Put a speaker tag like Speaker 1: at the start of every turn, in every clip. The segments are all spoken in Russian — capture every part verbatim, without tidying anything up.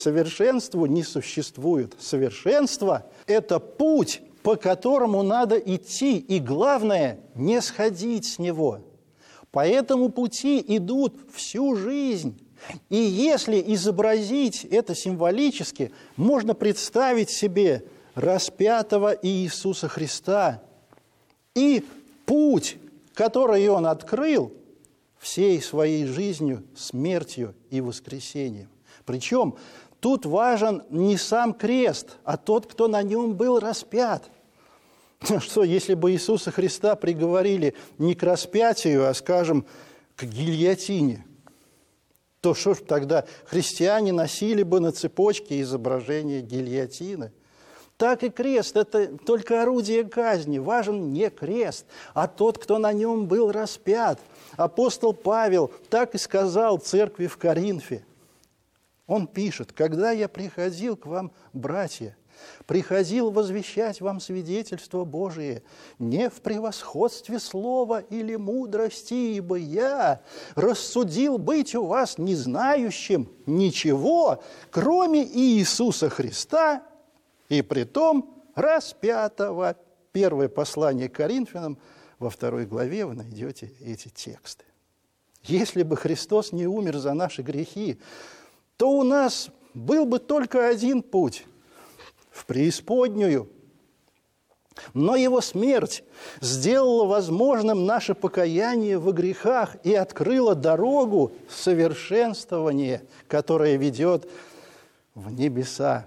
Speaker 1: Совершенству не существует. Совершенство – это путь, по которому надо идти, и главное – не сходить с него. По этому пути идут всю жизнь. И если изобразить это символически, можно представить себе распятого Иисуса Христа и путь, который Он открыл всей своей жизнью, смертью и воскресением. Причем тут важен не сам крест, а тот, кто на нем был распят. Что, если бы Иисуса Христа приговорили не к распятию, а, скажем, к гильотине, то что ж тогда христиане носили бы на цепочке изображение гильотины? Так и крест – это только орудие казни. Важен не крест, а тот, кто на нем был распят. Апостол Павел так и сказал церкви в Коринфе. Он пишет: «Когда я приходил к вам, братья, приходил возвещать вам свидетельство Божие не в превосходстве слова или мудрости, ибо я рассудил быть у вас не знающим ничего, кроме Иисуса Христа, и притом распятого». Первое послание к Коринфянам, во второй главе вы найдете эти тексты. Если бы Христос не умер за наши грехи, то у нас был бы только один путь – в преисподнюю. Но Его смерть сделала возможным наше покаяние во грехах и открыла дорогу совершенствования, которая ведет в небеса.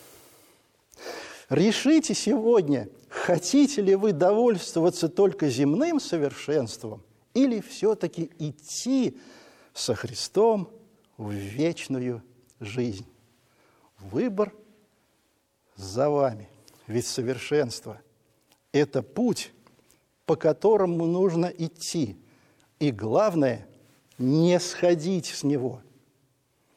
Speaker 1: Решите сегодня, хотите ли вы довольствоваться только земным совершенством или все-таки идти со Христом в вечную жизнь. Выбор за вами. Ведь совершенство – это путь, по которому нужно идти. И главное – не сходить с него –